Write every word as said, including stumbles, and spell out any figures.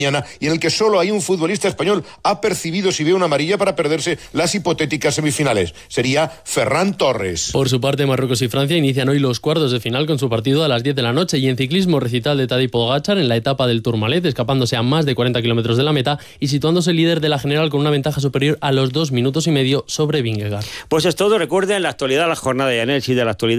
y en el que solo hay un futbolista español apercibido si ve una amarilla para perderse las hipotéticas semifinales. Sería Ferran Torres. Por su parte, Marruecos y Francia inician hoy los cuartos de final con su partido a las diez de la noche. Y en ciclismo, recital de Tadej Pogačar en la etapa del Tourmalet, escapándose a más de cuarenta kilómetros de la meta y situándose líder de la general con una ventaja superior a los dos minutos y medio sobre Vingegaard. Pues es todo. Recuerden la actualidad, la jornada de análisis de la actualidad